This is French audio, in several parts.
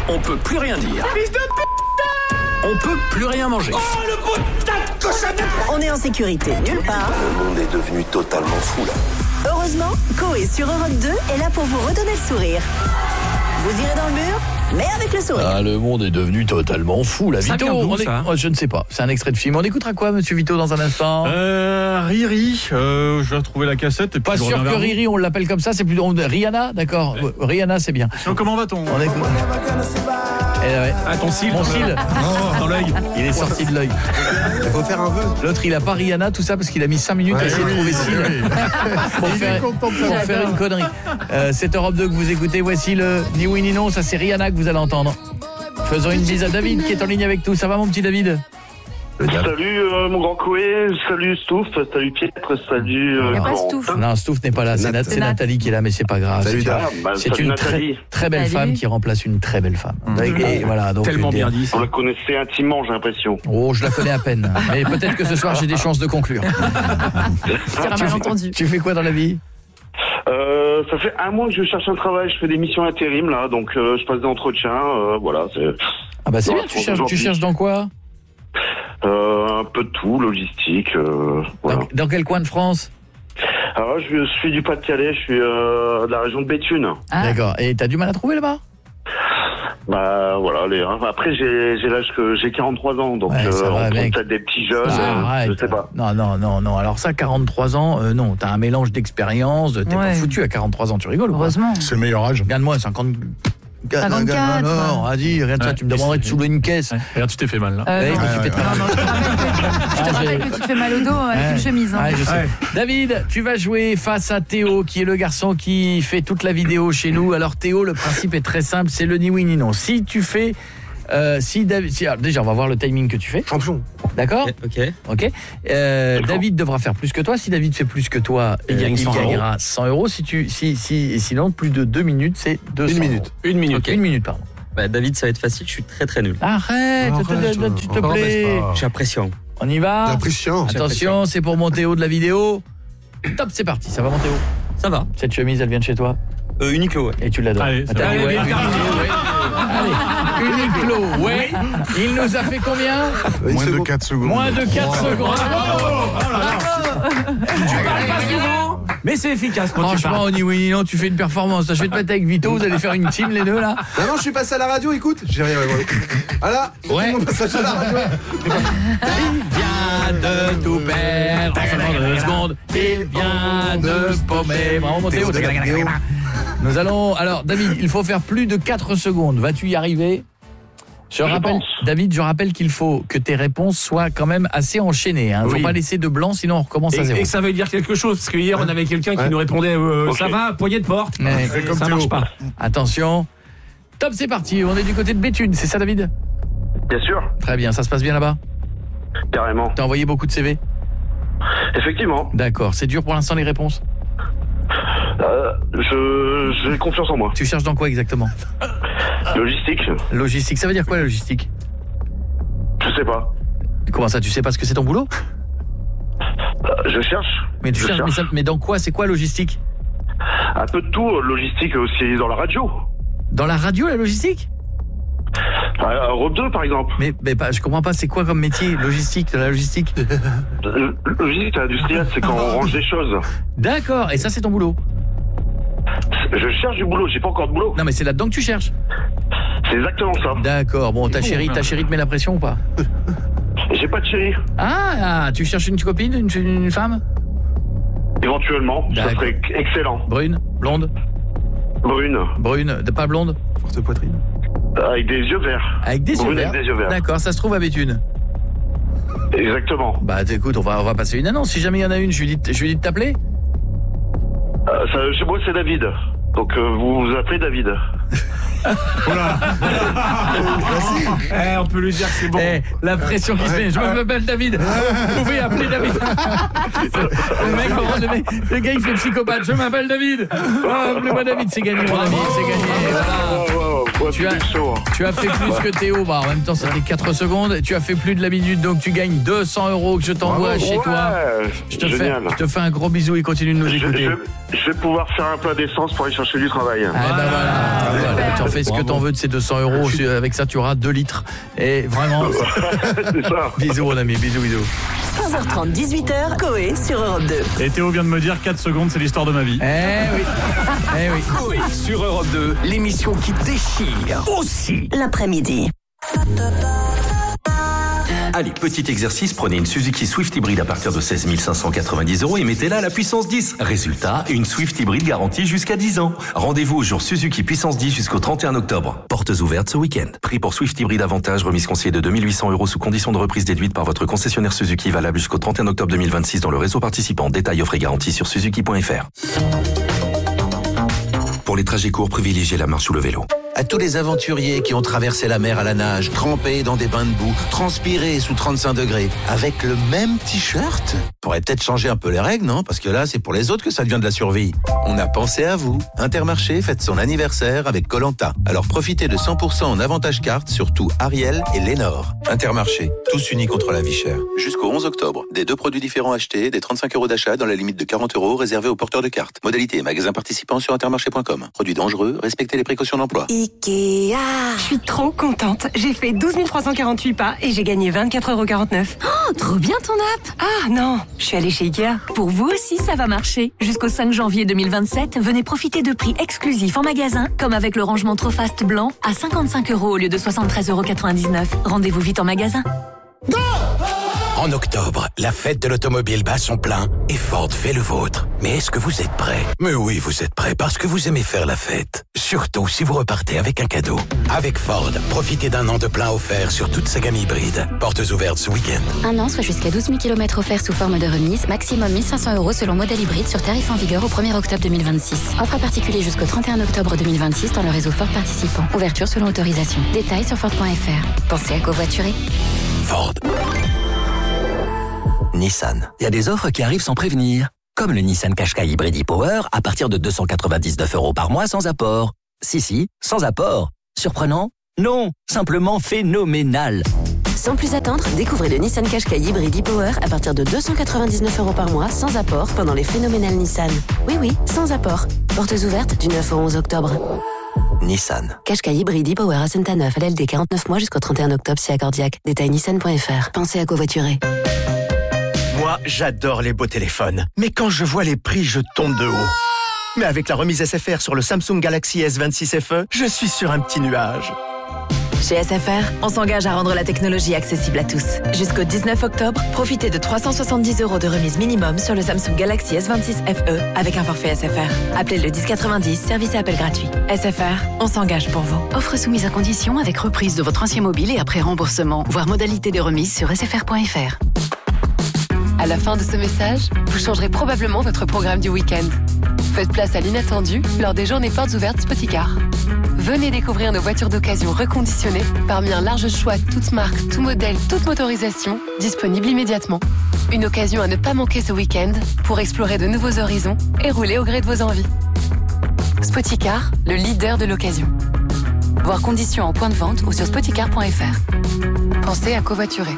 on peut plus rien dire. On peut plus rien manger. Oh, le putain de cochonnette! On est en sécurité nulle part. Le monde est devenu totalement fou, là. Heureusement, Coé sur Europe 2 est là pour vous redonner le sourire. Vous irez dans le mur, mais avec le sourire. Ah, le monde est devenu totalement fou, là. Ça Vito, vient d'où, ça je ne sais pas. C'est un extrait de film. On écoutera quoi, monsieur Vito, dans un instant? Riri, je vais retrouver la cassette. Et puis Pas sûr que Riri, on l'appelle comme ça, c'est plutôt Rihanna, d'accord. Rihanna, c'est bien. Donc, comment va-t-on? On écoute. Ah, ton cil. Mon cil. Dans l'œil. Il est sorti de l'œil. Il faut faire un vœu. L'autre, il a pas Rihanna, tout ça, parce qu'il a mis 5 minutes à essayer de trouver cil pour faire une connerie. C'est Europe 2 que vous écoutez. Voici le Ni oui ni non. Ça, c'est Rihanna que vous allez entendre. Faisons une bise à David qui est en ligne avec nous. Ça va, mon petit David? Salut mon grand Coé, salut Stouff, salut Pietre, salut Il n'y a pas Stouff. Non, Stouff n'est pas là, c'est Nathalie qui est là, mais c'est pas grave. Salut, c'est une très belle femme qui remplace une très belle femme. Et voilà, donc tellement bien dit. Vous la connaissez intimement, j'ai l'impression. Oh, je la connais à peine. Mais peut-être que ce soir j'ai des chances de conclure. C'est un malentendu. Tu fais quoi dans la vie? Ça fait 1 mois que je cherche un travail, je fais des missions intérim là, donc je passe des entretiens, voilà. Ah bah c'est bien, tu cherches dans quoi? Un peu de tout, logistique, voilà. Dans quel coin de France? Alors je suis du Pas-de-Calais, je suis de la région de Béthune. Ah. D'accord, et t'as du mal à trouver là-bas? Bah voilà, après j'ai l'âge que j'ai 43 ans, donc on trouve peut-être des petits jeunes, je sais pas. Non, alors ça 43 ans, non, t'as un mélange d'expérience, t'es pas foutu à 43 ans, tu rigoles ou quoi? Heureusement. C'est le meilleur âge. Regarde-moi, 54. Non, vas-y, rien de ça, tu me demanderais de soulever une caisse. Regarde, tu t'es fait mal là. Tu fais très mal. Non, je te rappelle que tu te fais mal au dos avec une chemise. Ouais, je sais. David, tu vas jouer face à Théo, qui est le garçon qui fait toute la vidéo chez nous. Alors Théo, le principe est très simple, c'est le ni oui ni non. Si tu fais... déjà, on va voir le timing que tu fais. Champion. D'accord ? Ok. David devra faire plus que toi. Si David fait plus que toi, il gagnera 100 €. Sinon, plus de 2 minutes, c'est 200 €. Une minute. Okay. Une minute, pardon. Bah, David, ça va être facile, je suis très très nul. Arrête, tu te plaît. J'ai l'impression. On y va. L'impression. Attention, c'est pour mon Théo de la vidéo. Top, c'est parti. Ça va, mon Théo? Ça va. Cette chemise, elle vient de chez toi? Uniqlo, ouais. Et tu l'adores. Allez, Uniqlo, ouais. Il nous a fait combien? Moins de 4 secondes. Moins de 4 secondes. Mais c'est efficace quand tu Franchement, parles. oui, non, tu fais une performance. Je vais te mettre avec Vito, vous allez faire une team les deux là. Non, je suis passé à la radio, écoute. J'ai rien. Voilà. Ouais. Mon passage à la radio. Il vient de tout perdre en 2 secondes. Il vient de paumer. Bravo, mon Théo. Nous allons... Alors, David, il faut faire plus de 4 secondes. Vas-tu y arriver? David, je rappelle qu'il faut que tes réponses soient quand même assez enchaînées. Il ne faut pas laisser de blanc, sinon on recommence à zéro. Et ça veut dire quelque chose, parce que hier on avait quelqu'un qui nous répondait ça va, poignée de porte. Ça marche pas. Attention. Top, c'est parti. On est du côté de Béthune, c'est ça, David? Bien sûr. Très bien, ça se passe bien là-bas? Carrément. T'as envoyé beaucoup de CV? Effectivement. D'accord, c'est dur pour l'instant les réponses? J'ai confiance en moi. Tu cherches dans quoi exactement? Logistique. Logistique, ça veut dire quoi la logistique? Je sais pas. Comment ça, tu sais pas ce que c'est ton boulot? Je cherche. Mais tu cherches, mais dans quoi? C'est quoi logistique? Un peu de tout, logistique aussi dans la radio. Dans la radio, la logistique? Europe 2 par exemple. Mais je comprends pas, c'est quoi comme métier? Logistique, de la logistique? Logistique industrielle, c'est quand on range des choses. D'accord, et ça c'est ton boulot? Je cherche du boulot, j'ai pas encore de boulot. Non mais c'est là-dedans que tu cherches? C'est exactement ça. D'accord, bon, ta chérie te met la pression ou pas? J'ai pas de chérie. Ah, tu cherches une copine, une femme? Éventuellement, ça serait excellent. Brune? Blonde? Brune, pas blonde? Forte poitrine. Avec des yeux verts. Avec des yeux verts. D'accord, ça se trouve à Béthune. Exactement. Bah écoute, on va passer une annonce. Si jamais il y en a une, je lui dis de t'appeler. Chez moi c'est David. Donc vous vous appelez David. Voilà. On peut lui dire que c'est bon. La pression qui se met. Je m'appelle David. Vous pouvez appeler David. Le gars il fait psychopathe. Je m'appelle David. Appelez-moi David, c'est gagné mon ami, c'est gagné. Tu as fait plus que Théo. Bah en même temps, ça fait 4 secondes. Tu as fait plus de la minute, donc tu gagnes 200 € que je t'envoie chez toi. Je te fais un gros bisou et continue de nous écouter. Je vais pouvoir faire un plein d'essence pour aller chercher du travail. Voilà. tu en fais ce que t'en veux de ces 200 €. Avec ça, tu auras 2 litres. Et vraiment... C'est ça. Bisous, mon ami. Bisous. 15h30, 18h, Coé sur Europe 2. Et Théo vient de me dire 4 secondes, c'est l'histoire de ma vie. Eh oui. Coé sur Europe 2, l'émission qui déchire aussi L'après-midi. Allez, petit exercice, prenez une Suzuki Swift hybride à partir de 16 590 € et mettez-la à la puissance 10. Résultat, une Swift hybride garantie jusqu'à 10 ans. Rendez-vous au jour Suzuki puissance 10 jusqu'au 31 octobre. Portes ouvertes ce week-end. Prix pour Swift hybride avantage, remise conseillée de 2 800 € sous condition de reprise déduite par votre concessionnaire Suzuki, valable jusqu'au 31 octobre 2026 dans le réseau participant. Détails, offres et garanties sur suzuki.fr. Pour les trajets courts, privilégiez la marche ou le vélo. À tous les aventuriers qui ont traversé la mer à la nage, trempés dans des bains de boue, transpirés sous 35 degrés, avec le même t-shirt. Faudrait peut-être changer un peu les règles, non? Parce que là, c'est pour les autres que ça devient de la survie. On a pensé à vous. Intermarché fête son anniversaire avec Koh-Lanta. Alors profitez de 100% en avantage carte sur tout Ariel et Lénore. Intermarché, tous unis contre la vie chère. Jusqu'au 11 octobre, des 2 produits différents achetés, des 35 € d'achat dans la limite de 40 € réservés aux porteurs de cartes. Modalité et magasins participants sur intermarché.com. Produits dangereux, respectez les précautions d'emploi. Ikea. Je suis trop contente. J'ai fait 12 348 pas et j'ai gagné 24,49 €. Oh, trop bien ton app. Ah non, je suis allée chez Ikea. Pour vous aussi, ça va marcher. Jusqu'au 5 janvier 2027, venez profiter de prix exclusifs en magasin, comme avec le rangement Trofast blanc à 55 € au lieu de 73,99 €. Rendez-vous vite en magasin. En octobre, la fête de l'automobile bat son plein et Ford fait le vôtre. Mais est-ce que vous êtes prêts? Mais oui, vous êtes prêts parce que vous aimez faire la fête. Surtout si vous repartez avec un cadeau. Avec Ford, profitez d'un an de plein offert sur toute sa gamme hybride. Portes ouvertes ce week-end. Un an, soit jusqu'à 12 000 km offerts sous forme de remise, maximum 1 500 € selon modèle hybride sur tarif en vigueur au 1er octobre 2026. Offre à particulier jusqu'au 31 octobre 2026 dans le réseau Ford participant. Ouverture selon autorisation. Détails sur Ford.fr. Pensez à covoiturer. Ford. Nissan. Il y a des offres qui arrivent sans prévenir. Comme le Nissan Qashqai Hybrid e-Power à partir de 299 € par mois sans apport. Si, sans apport. Surprenant? Non, simplement phénoménal. Sans plus attendre, découvrez le Nissan Qashqai Hybrid e-Power à partir de 299 € par mois sans apport pendant les phénoménales Nissan. Oui, sans apport. Portes ouvertes du 9 au 11 octobre. Nissan. Qashqai Hybrid e-Power à Saint-Neuf, LLD 49 mois jusqu'au 31 octobre si accordiaque. Détail nissan.fr. Pensez à covoiturer. Moi, j'adore les beaux téléphones. Mais quand je vois les prix, je tombe de haut. Mais avec la remise SFR sur le Samsung Galaxy S26 FE, je suis sur un petit nuage. Chez SFR, on s'engage à rendre la technologie accessible à tous. Jusqu'au 19 octobre, profitez de 370 € de remise minimum sur le Samsung Galaxy S26 FE avec un forfait SFR. Appelez le 1090, service et appel gratuit. SFR, on s'engage pour vous. Offre soumise à condition avec reprise de votre ancien mobile et après remboursement. Voir modalité de remise sur sfr.fr. À la fin de ce message, vous changerez probablement votre programme du week-end. Faites place à l'inattendu lors des journées portes ouvertes Spoticar. Venez découvrir nos voitures d'occasion reconditionnées parmi un large choix toutes marques, tout modèle, toute motorisation, disponibles immédiatement. Une occasion à ne pas manquer ce week-end pour explorer de nouveaux horizons et rouler au gré de vos envies. Spoticar, le leader de l'occasion. Voir conditions en point de vente ou sur spoticar.fr. Pensez à covoiturer.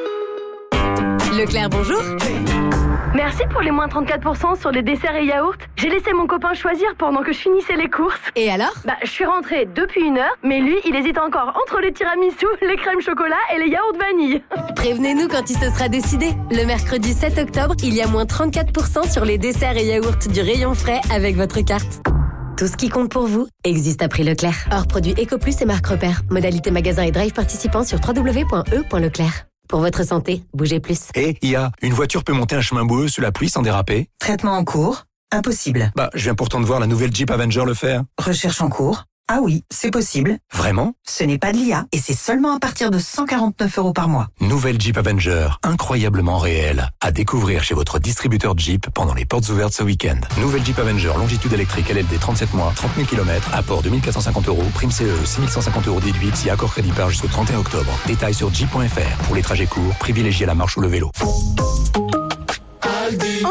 Leclerc, bonjour. Merci pour les moins 34% sur les desserts et yaourts. J'ai laissé mon copain choisir pendant que je finissais les courses. Et alors? Je suis rentrée depuis 1 heure, mais lui, il hésite encore entre les tiramisu, les crèmes chocolat et les yaourts vanille. Prévenez-nous quand il se sera décidé. Le mercredi 7 octobre, il y a moins 34% sur les desserts et yaourts du rayon frais avec votre carte. Tout ce qui compte pour vous existe à prix Leclerc. Hors produits EcoPlus et marque repère. Modalité magasin et drive participants sur www.e.leclerc. Pour votre santé, bougez plus. Et IA, une voiture peut monter un chemin boueux sous la pluie sans déraper? Traitement en cours? Impossible. Je viens pourtant de voir la nouvelle Jeep Avenger le faire. Recherche en cours? Ah oui, c'est possible. Vraiment? Ce n'est pas de l'IA et c'est seulement à partir de 149 € par mois. Nouvelle Jeep Avenger, incroyablement réelle. À découvrir chez votre distributeur Jeep pendant les portes ouvertes ce week-end. Nouvelle Jeep Avenger, longitude électrique LLD 37 mois, 30 000 km, apport 2 450 €, prime CE 6 150 € déduite si accord crédit par jusqu'au 31 octobre. Détails sur jeep.fr. Pour les trajets courts, privilégiez la marche ou le vélo. On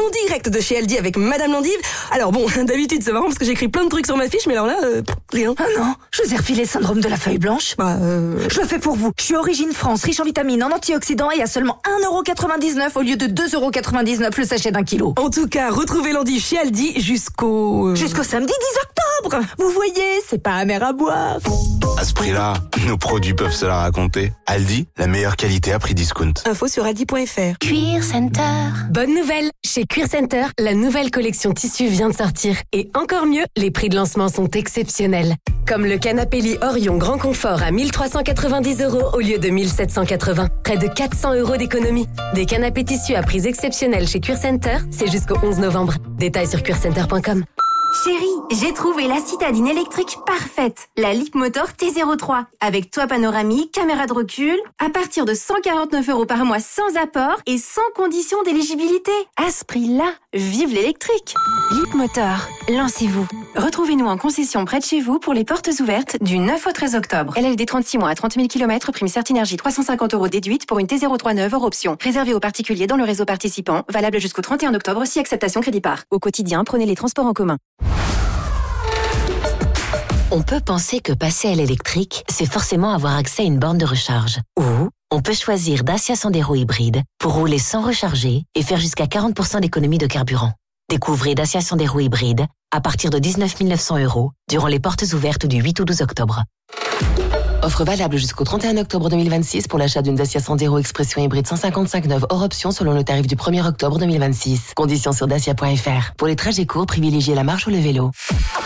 direct de chez Aldi avec Madame Landive. Alors bon, d'habitude c'est marrant parce que j'écris plein de trucs sur ma fiche, mais alors là, rien. Ah non, je vous ai refilé le syndrome de la feuille blanche. Je le fais pour vous. Je suis Origine France, riche en vitamines, en antioxydants et à seulement 1,99€ au lieu de 2,99€ le sachet d'1 kilo. En tout cas, retrouvez Landive chez Aldi jusqu'au samedi 10 octobre. Vous voyez, c'est pas amer à boire. À ce prix-là, nos produits peuvent se la raconter. Aldi, la meilleure qualité à prix discount. Info sur aldi.fr. Cuir Center. Bonne nouvelle! Chez Cuir Center, la nouvelle collection tissu vient de sortir. Et encore mieux, les prix de lancement sont exceptionnels. Comme le canapé lit Orion Grand Confort à 1 390€ au lieu de 1 780. Près de 400€ d'économie. Des canapés tissus à prix exceptionnels chez Cuir Center, c'est jusqu'au 11 novembre. Détails sur cuircenter.com. Chérie, j'ai trouvé la citadine électrique parfaite. La Leapmotor T03. Avec toit panoramique, caméra de recul, à partir de 149€ par mois sans apport et sans condition d'éligibilité. À ce prix-là, vive l'électrique. Leapmotor, lancez-vous. Retrouvez-nous en concession près de chez vous pour les portes ouvertes du 9 au 13 octobre. LLD 36 mois à 30 000 km, prime Certinergie 350€ déduite pour une T03 neuve hors option. Réservé aux particuliers dans le réseau participant, valable jusqu'au 31 octobre si acceptation crédit par. Au quotidien, prenez les transports en commun. On peut penser que passer à l'électrique, c'est forcément avoir accès à une borne de recharge. Ou on peut choisir Dacia Sandero hybride pour rouler sans recharger et faire jusqu'à 40% d'économie de carburant. Découvrez Dacia Sandero hybride à partir de 19 900€ durant les portes ouvertes du 8 au 12 octobre. Offre valable jusqu'au 31 octobre 2026 pour l'achat d'une Dacia Sandero Expression hybride 155 neuve hors option selon le tarif du 1er octobre 2026. Conditions sur dacia.fr. Pour les trajets courts, privilégiez la marche ou le vélo.